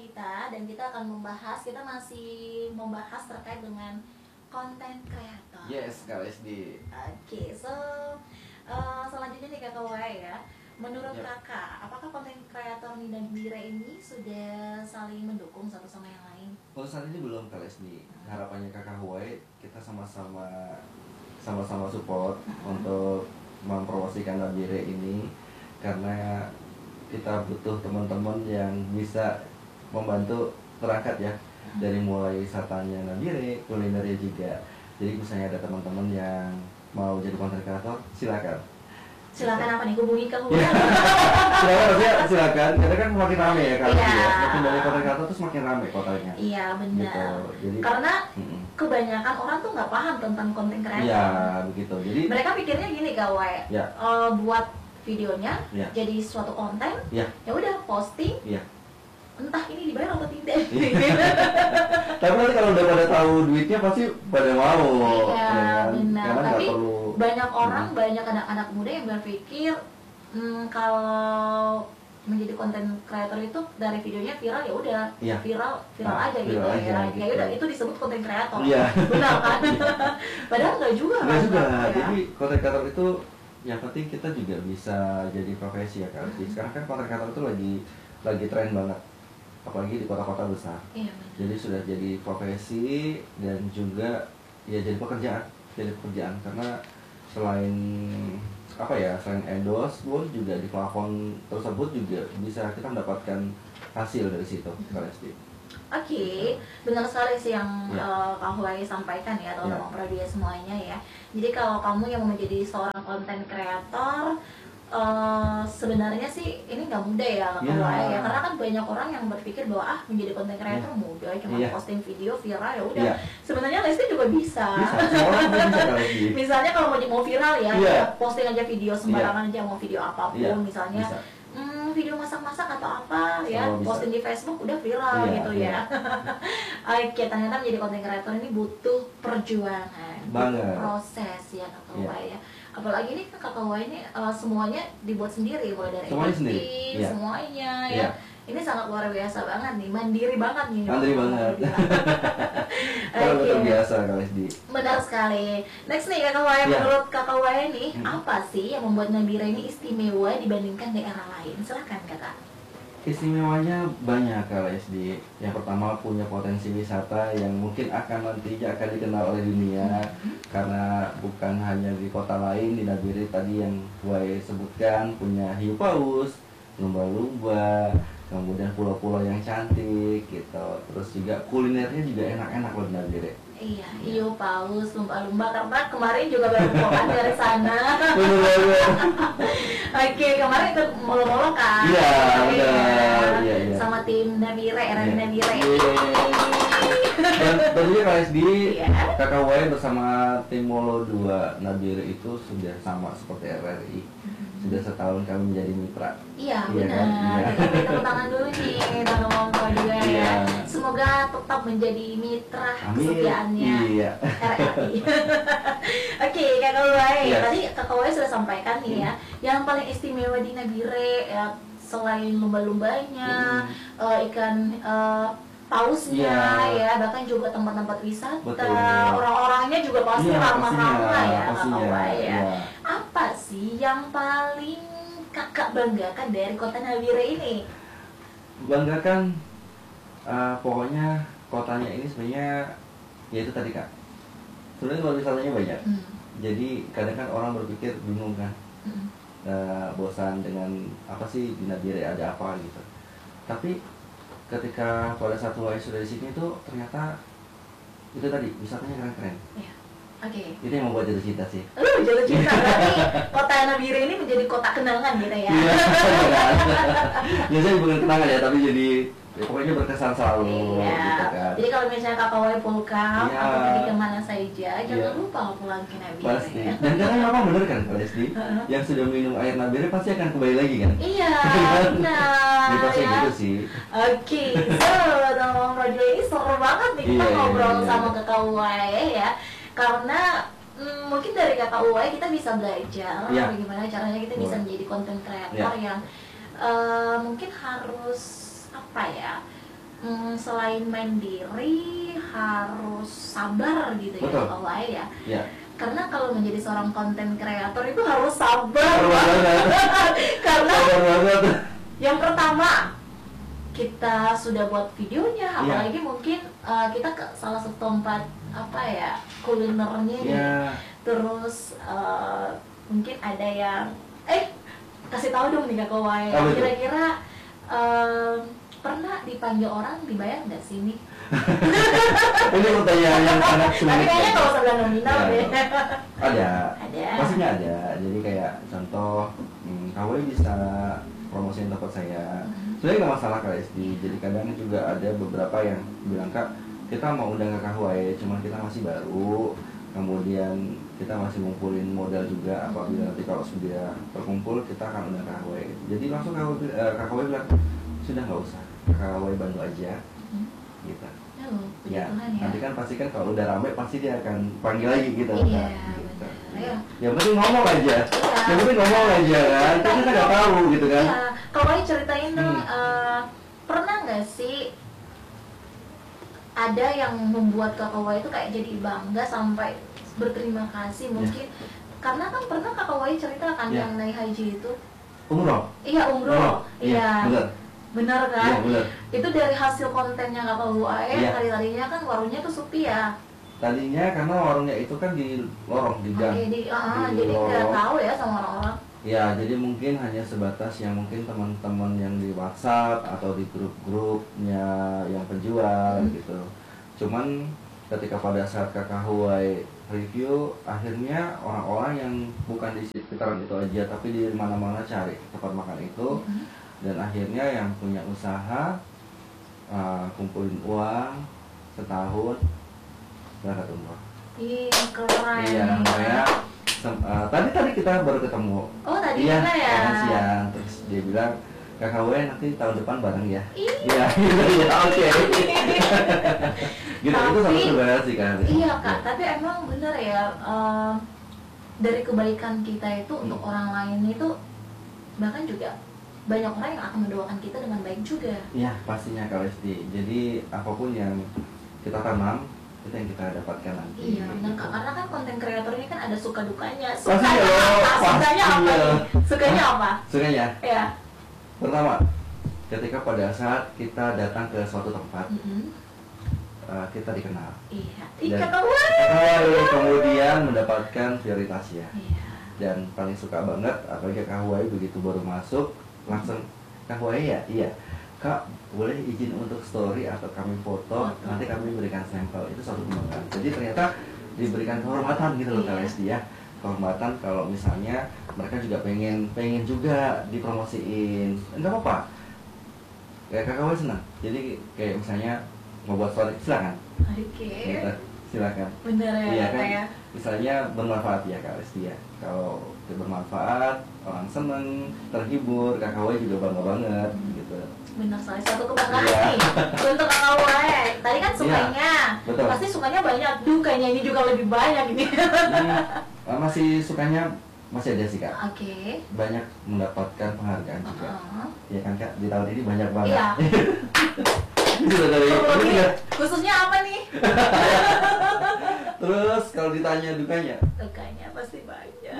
kita dan kita akan masih membahas terkait dengan konten kreator. Yes, Kak Lesdi. Oke, so selanjutnya nih Kakak Wai ya. Menurut Kakak, apakah konten kreator Nina Bira ini sudah saling mendukung satu sama yang lain? Kalau saat ini belum, Kak Lesdi. Harapannya Kakak Huai, kita sama-sama support untuk mempromosikan Nabire ini, karena kita butuh teman-teman yang bisa membantu terangkat ya, dari mulai wisatanya Nabire, kulinernya juga. Jadi misalnya ada teman-teman yang mau jadi konten kreator, silakan apa nih, hubungi ke Huai. silakan, karena kan makin rame ya kalau ya, semakin banyak konten kreator tuh semakin rame kotanya. Iya benar. Gitu. Jadi, karena kebanyakan orang tuh nggak paham tentang konten kreator. Iya begitu. Jadi mereka pikirnya gini Kawai, buat videonya jadi suatu konten, ya udah posting, entah ini dibayar atau tidak. Tapi nanti kalau udah pada tahu duitnya pasti pada mau. Iya benar. Karena tapi perlu, banyak orang, banyak anak-anak muda yang berpikir kalau menjadi konten kreator itu dari videonya viral ya udah viral aja gitu ya. Ya udah itu disebut konten kreator. Benar kan? Padahal nggak juga. Nggak juga. Jadi konten kreator itu yang penting kita juga bisa jadi profesi ya kan. Sekarang kan konten kreator itu lagi tren banget, apalagi di kota-kota besar. Jadi sudah jadi profesi dan juga ya jadi pekerjaan karena selain selain endorse pun juga di platform tersebut juga bisa kita mendapatkan hasil dari situ. Oke, benar sekali sih yang Kak Huai sampaikan ya, teman-teman Prodia semuanya ya. Jadi kalau kamu yang mau menjadi seorang konten kreator, sebenarnya sih ini nggak mudah ya Kak Huai ya, karena kan banyak orang yang berpikir bahwa menjadi konten kreator mudah, cuma posting video viral ya udah. Sebenarnya Lesti juga bisa. Misalnya kalau mau viral ya, posting aja video sembarangan aja, mau video apapun misalnya. Video masak-masak atau apa ya, posting di Facebook udah viral gitu ya. Oke, ternyata menjadi konten kreator ini butuh perjuangan, butuh proses ya Kakak Huai ya. Apalagi ini Kakak Huai ini semuanya dibuat sendiri, mulai dari editing, semuanya ya. Ini sangat luar biasa banget nih, mandiri banget nih. Mandiri banget. Luar biasa Kak Lesdi. Benar sekali. Next nih Kakak Huai, menurut Kakak Huai nih, apa sih yang membuat Nabire ini istimewa dibandingkan daerah lain? Silahkan Kakak. Istimewanya banyak Kak Lesdi. Yang pertama punya potensi wisata yang mungkin nantinya akan dikenal oleh dunia, karena bukan hanya di kota lain, di Nabire tadi yang Huai sebutkan punya hiu paus, lumba-lumba, kemudian pulau-pulau yang cantik gitu. Terus juga kulinernya juga enak-enak loh di Nabire. Iya, hiu paus, lumba-lumba, karena kemarin juga baru pulang dari sana. Oke, kemarin itu molo-molo kan? Iya. Sama tim Nabire, RRI Nabire. Dan tentunya Kak Lesdi, Kakak Huai bersama tim Molo 2 Nabire itu sudah sama seperti RRI. Sudah setahun kami menjadi mitra. Iya benar. Kita beri tepuk tangan dulu nih teman-teman juga ya. Semoga tetap menjadi mitra kesetiaannya RRI. Oke, Kakak Huai. Tadi Kakak Huai sudah sampaikan nih ya, yang paling istimewa di Nabire ya, selain lumba-lumbanya, ikan pausnya ya, bahkan juga tempat-tempat wisata, orang-orangnya juga pasti ramah-ramah ya Kakak Huai ya. Apa sih yang paling Kakak banggakan dari kota Nabire ini? Banggakan, pokoknya kotanya ini sebenarnya ya itu tadi Kak, sebenarnya kalau wisatanya banyak. Jadi kadang kan orang berpikir bingung kan, bosan dengan apa sih di Nabire, ada apa gitu. Tapi ketika pada saat Huai sudah di sini tuh ternyata itu tadi wisatanya keren-keren. Itu yang membuat jatuh cinta sih. Jatuh cinta, berarti kota Nabire ini menjadi kota kenangan gitu ya. Biasanya bukan kenangan ya, tapi jadi pokoknya berkesan selalu. Gitu kan. Jadi kalau misalnya Kakak Huai pulang atau pergi kemana saja, jangan lupa pulang ke Nabire. Pasti. Dan karena memang benar kan Kak Lesdi, yang sudah minum air Nabire pasti akan kembali lagi kan? Iya, benar. Pasti gitu sih. Oke, so teman-teman Prodia ini seru banget nih kita ngobrol sama Kakak Huai ya. Karena mungkin dari Kakak Huai kita bisa belajar bagaimana caranya kita bisa menjadi konten kreator yang mungkin harus selain mandiri harus sabar gitu ya kalau ya. Ya. Karena kalau menjadi seorang konten kreator itu harus sabar. Karena yang pertama kita sudah buat videonya, apalagi mungkin kita ke salah satu tempat apa ya kulinernya nih. Terus mungkin ada yang kasih tahu dong nih Kak Kowai, kira-kira pernah dipanggil orang dibayar nggak sih nih? Ini pertanyaan yang sangat sulit. Tapi kayaknya kalau sebelah nominal deh. Ada. Pastinya ada. Jadi kayak contoh, Kowai bisa promosiin tempat saya. Sebenarnya nggak masalah Kak Lesti. Jadi kadang juga ada beberapa yang bilang, Kak, kita mau undang ke Kowai, cuman kita masih baru. Kemudian kita masih ngumpulin modal juga. Apabila nanti kalau sudah terkumpul, kita akan undang ke Kowai. Jadi langsung Kowai bilang, sudah nggak usah, Kowai bantu aja. Gitu. Ya, nanti kan pasti kan kalau udah ramai pasti dia akan panggil lagi gitu. Iya, gitu. Ya. Yang penting ngomong aja. Yang penting ngomong aja kan. Tapi kita nggak tahu gitu kan. Iya. Kalau ceritain dong, pernah nggak sih ada yang membuat Kak Kowai itu kayak jadi bangga sampai berterima kasih mungkin? Karena kan pernah Kak Kowai cerita kan yang naik haji itu. Umroh. Iya umroh. Iya. Benar kan? Iya, benar. Itu dari hasil kontennya Kak Kowai, tadinya kan warungnya tuh sepi ya. Tadinya karena warungnya itu kan di lorong, di gang. Jadi nggak tahu ya sama orang-orang. Ya, jadi mungkin hanya sebatas yang mungkin teman-teman yang di WhatsApp atau di grup-grupnya yang penjual gitu. Cuman ketika pada saat Kak Kowai review, akhirnya orang-orang yang bukan di sekitaran itu aja, tapi di mana-mana cari tempat makan itu. Dan akhirnya yang punya usaha kumpulin uang setahun berangkat umroh. Keren. Iya, makanya tadi kita baru ketemu. Oh, tadi ya? Siang. Terus dia bilang, Kak Kowai nanti tahun depan bareng ya. Iya. Oke. Gitu, itu sama sebenarnya sih kan. Iya Kak, tapi emang bener ya, dari kebaikan kita itu untuk orang lain itu bahkan juga banyak orang yang akan mendoakan kita dengan baik juga. Iya, pastinya Kak Lesti. Jadi apapun yang kita tanam, itu yang kita dapatkan nanti. Iya, benar Kak. Karena kan konten kreator ini kan ada suka dukanya. Sukanya apa? Sukanya apa? Sukanya? Iya. Pertama, ketika pada saat kita datang ke suatu tempat, kita dikenal. Iya. Kemudian mendapatkan prioritas ya. Iya. Dan paling suka banget, apalagi Kak Kowai begitu baru masuk, langsung Kak Kowai ya, iya Kak boleh izin untuk story atau kami foto, nanti kami berikan sampel. Itu suatu kebanggaan. Jadi ternyata diberikan kehormatan gitu loh Kak Lesti ya. Kehormatan kalau misalnya mereka juga pengen juga dipromosiin, enggak apa-apa. Kayak Kak Kowai senang. Jadi kayak misalnya mau buat story, silakan. Oke. Silakan. Bener ya, iya, kan? Ya. Misalnya bermanfaat ya Kak Lesti ya. Kalau bermanfaat, orang seneng, terhibur, Kak Kowai juga bangga banget gitu. Benar, salah satu kebanggaan nih untuk Kak Kowai. Tadi kan sukanya, pasti sukanya banyak, dukanya ini juga lebih banyak ini. Masih sukanya masih ada sih Kak. Oke. Banyak mendapatkan penghargaan juga. Ya kan Kak, di tahun ini banyak banget. Iya. Khususnya apa nih? Terus kalau ditanya dukanya? Dukanya pasti banyak.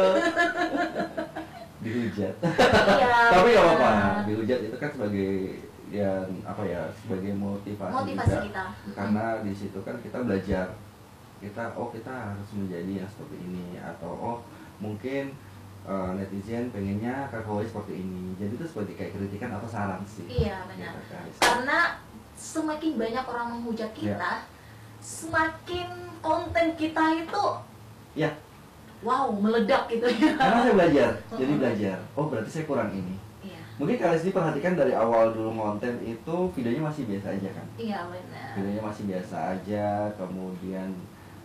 Dihujat. Iya. Tapi nggak apa-apa. Dihujat itu kan sebagai yang apa ya, sebagai motivasi juga. Kita. Karena di situ kan kita belajar. Kita harus menjadi yang seperti ini, atau mungkin netizen pengennya Kak Kowai seperti ini. Jadi itu seperti kayak kritikan atau saran sih. Iya benar. Karena semakin banyak orang menghujat kita, semakin konten kita itu wow, meledak gitu ya. Karena saya belajar, jadi belajar. Oh berarti saya kurang ini. Iya. Mungkin Kak Lesti perhatikan dari awal dulu konten itu videonya masih biasa aja kan? Iya benar. Videonya masih biasa aja, kemudian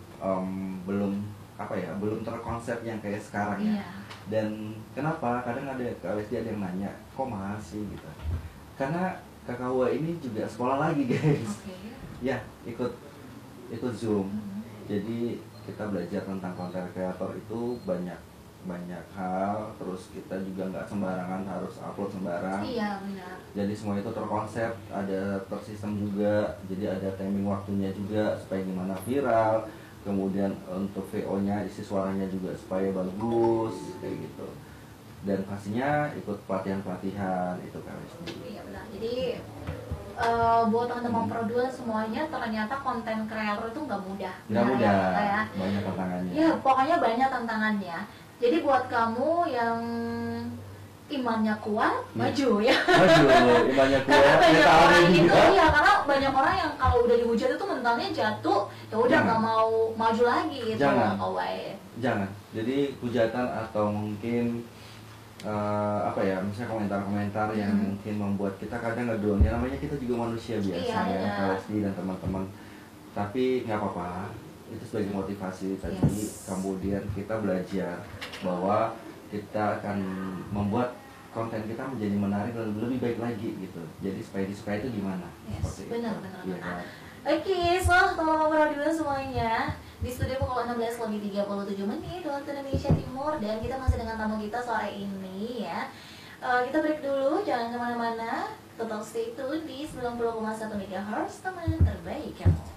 belum terkonsep yang kayak sekarang ya. Iya. Dan kenapa? Kadang ada Kak Lesti ada yang nanya, kok masih gitu? Karena Kak Kowai ini juga sekolah lagi guys. Ya ikut Zoom. Jadi kita belajar tentang konten kreator itu banyak banyak hal, terus kita juga nggak sembarangan harus upload sembarang. Iya benar. Jadi semua itu terkonsep, ada tersistem juga, jadi ada timing waktunya juga supaya gimana viral. Kemudian untuk VO-nya, isi suaranya juga supaya bagus kayak gitu. Dan pastinya ikut pelatihan-pelatihan itu kan. Iya benar. Jadi buat teman-teman Pro2 semuanya, ternyata konten kreator itu nggak mudah. Nggak mudah, ya. banyak tantangannya. Ya pokoknya banyak tantangannya. Jadi buat kamu yang imannya kuat, maju ya. Maju, imannya kuat. Karena banyak orang itu, juga. iya karena banyak orang yang kalau udah dihujat itu mentalnya jatuh, ya udah nggak mau maju lagi gitu. Jangan. Jadi hujatan atau mungkin apa ya, misalnya komentar-komentar yang mungkin membuat kita kadang ngedown, ya namanya kita juga manusia biasa ya, Lesti dan teman-teman. Tapi nggak apa-apa, itu sebagai motivasi tadi. Kemudian kita belajar bahwa kita akan membuat konten kita menjadi menarik dan lebih baik lagi gitu. Jadi supaya disukai itu gimana? Benar. Oke, so teman-teman Pro2 semuanya, di studio pukul 16:37 waktu Indonesia Timur, dan kita masih dengan tamu kita sore ini ya. Kita break dulu, jangan kemana-mana, tetap stay tune di 90,1 MHz, teman terbaik kamu.